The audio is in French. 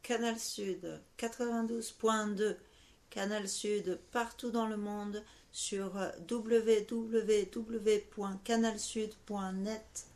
Canal Sud 92.2, Canal Sud partout dans le monde sur www.canalsud.net.